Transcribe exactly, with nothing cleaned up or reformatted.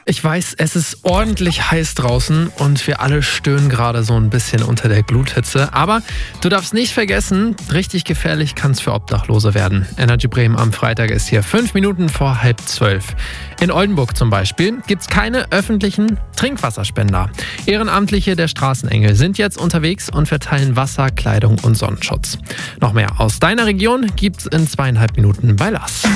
Ich weiß, es ist ordentlich heiß draußen und wir alle stöhnen gerade so ein bisschen unter der Gluthitze. Aber du darfst nicht vergessen, richtig gefährlich kann es für Obdachlose werden. Energy Bremen am Freitag ist hier fünf Minuten vor halb zwölf. In Oldenburg zum Beispiel gibt es keine öffentlichen Trinkwasserspender. Ehrenamtliche der Straßenengel sind jetzt unterwegs und verteilen Wasser, Kleidung und Sonnenschutz. Noch mehr aus deiner Region gibt's in zweieinhalb Minuten bei Lars.